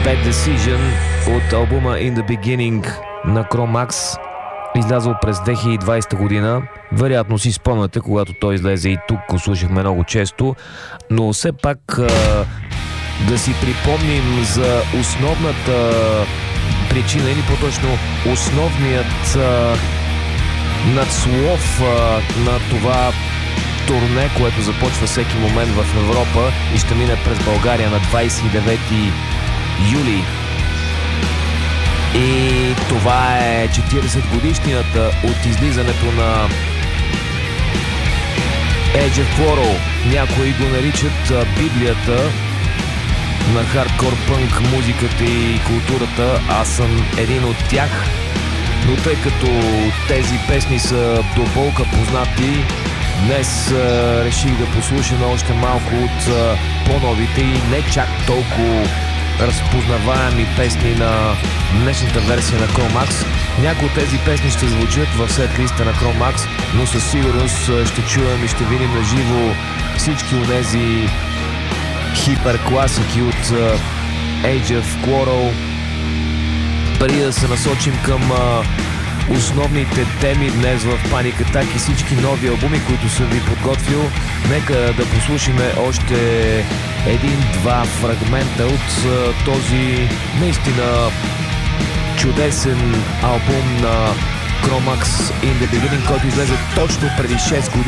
Bad Decision от албума In The Beginning на Cro-Max, излязъл през 2020 година. Вероятно си спомняте, когато той излезе и тук го слушахме много често, но все пак да си припомним за основната причина, или по-точно основният надслов на това турне, което започва всеки момент в Европа и ще мине през България на 29 юли. И това е 40 годишнината от излизането на Age of Quarrel. Някои го наричат Библията на хардкор пънк музиката и културата. Аз съм един от тях, но тъй като тези песни са до болка познати, днес реших да послушаме още малко от по-новите и не чак толкова разпознаваеми песни на днешната версия на Cro-Max. Някои от тези песни ще звучат в сет-листа на Cro-Max, но със сигурност ще чуем и ще видим на живо всички от тези хиперкласики от Age of Quarrel. Преди да се насочим към основните теми днес в Panic Attack и всички нови албуми, които съм ви подготвил, нека да послушаме още един-два фрагмента от този наистина чудесен албум на Cro-Max In The Beginning, който излезе точно преди 6 години.